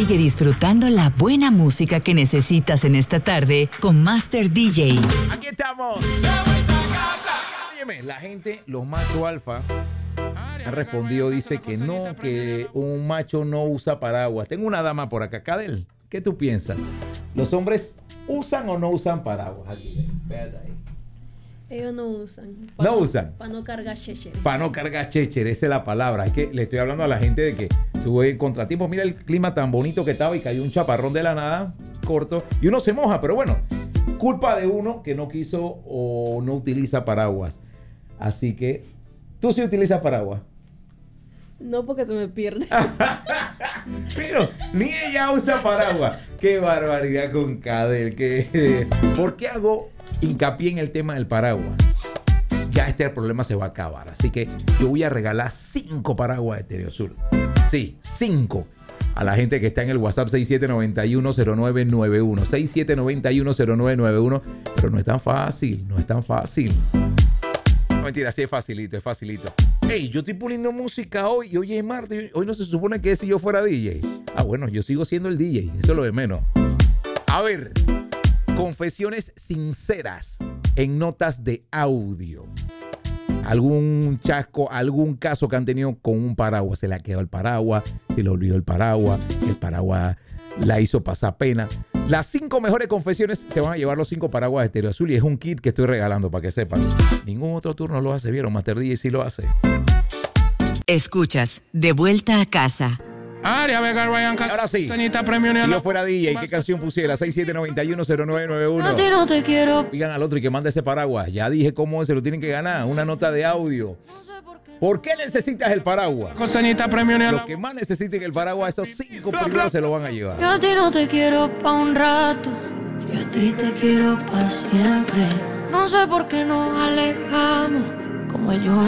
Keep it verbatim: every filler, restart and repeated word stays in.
Sigue disfrutando la buena música que necesitas en esta tarde con Master D J. Aquí estamos. Óyeme, la gente, los machos alfa, han respondido, dice que no, que un macho no usa paraguas. Tengo una dama por acá. Cadel, ¿qué tú piensas? ¿Los hombres usan o no usan paraguas? Aquí, espérate ahí. Ellos no usan. No usan. Para no cargar chéchere. Para no cargar chéchere, esa es la palabra. Es que le estoy hablando a la gente de que tuve contratiempos. Mira el clima tan bonito que estaba y cayó un chaparrón de la nada, corto, y uno se moja, pero bueno, culpa de uno que no quiso o no utiliza paraguas. Así que, ¿tú sí utilizas paraguas? No, porque se me pierde. Pero ni ella usa paraguas. Qué barbaridad con Cadel. Que, ¿por qué hago hincapié en el tema del paraguas? Ya este problema se va a acabar. Así que yo voy a regalar cinco paraguas de Estereosur. Sí, cinco. A la gente que está en el WhatsApp seis siete nueve uno cero nueve nueve uno. seis siete nueve uno cero nueve nueve uno. Pero no es tan fácil, no es tan fácil. No, mentira, sí es facilito, es facilito. Hey, yo estoy puliendo música hoy y hoy es martes. Hoy no se supone que si yo fuera D J. Ah, bueno, yo sigo siendo el D J. Eso es lo de menos. A ver, confesiones sinceras en notas de audio. Algún chasco, algún caso que han tenido con un paraguas. Se le ha quedado el paraguas, se le olvidó el paraguas, el paraguas la hizo pasar pena. Las cinco mejores confesiones se van a llevar los cinco paraguas de Estéreo Azul y es un kit que estoy regalando para que sepan. Ningún otro turno lo hace, ¿vieron? Master D J sí lo hace. Escuchas De Vuelta a Casa. Ahora sí, si yo fuera D J, ¿qué canción pusiera? seis siete nueve uno cero nueve nueve uno. A ti no te quiero. Digan al otro y que mande ese paraguas. Ya dije cómo se lo tienen que ganar. Una nota de audio. ¿Por qué necesitas el paraguas? Los que más necesiten el paraguas, esos cinco primeros se lo van a llevar. Yo a ti no te quiero pa' un rato. Yo a ti te quiero pa' siempre. No sé por qué nos alejamos. Como yo